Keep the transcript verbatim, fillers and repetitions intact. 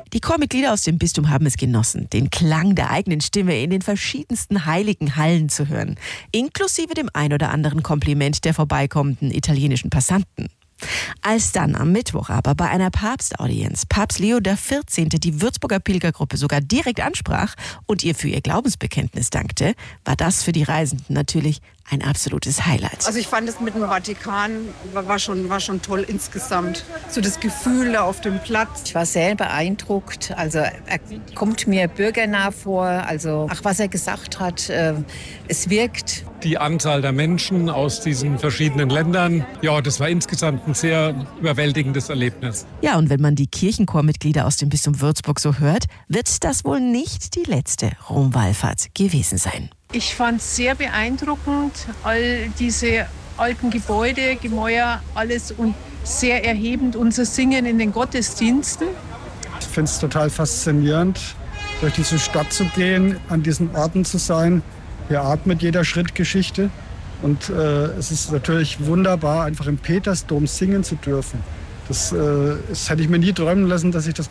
Die Chormitglieder aus dem Bistum haben es genossen, den Klang der eigenen Stimme in den verschiedensten heiligen Hallen zu hören, inklusive dem ein oder anderen Kompliment der vorbeikommenden italienischen Passanten. Als dann am Mittwoch aber bei einer Papstaudienz Papst Leo der vierzehnte die Würzburger Pilgergruppe sogar direkt ansprach und ihr für ihr Glaubensbekenntnis dankte, war das für die Reisenden natürlich ein absolutes Highlight. Also ich fand es mit dem Vatikan war, war, schon, war schon toll insgesamt. So das Gefühl da auf dem Platz. Ich war sehr beeindruckt. Also er kommt mir bürgernah vor. Also ach, was er gesagt hat, äh, es wirkt. Die Anzahl der Menschen aus diesen verschiedenen Ländern, ja, das war insgesamt ein sehr überwältigendes Erlebnis. Ja, und wenn man die Kirchenchormitglieder aus dem Bistum Würzburg so hört, wird das wohl nicht die letzte Romwallfahrt gewesen sein. Ich fand es sehr beeindruckend, all diese alten Gebäude, Gemäuer, alles und sehr erhebend unser Singen in den Gottesdiensten. Ich finde es total faszinierend, durch diese Stadt zu gehen, an diesen Orten zu sein. Hier atmet jeder Schritt Geschichte und äh, es ist natürlich wunderbar, einfach im Petersdom singen zu dürfen. Das, äh, das hätte ich mir nie träumen lassen, dass ich das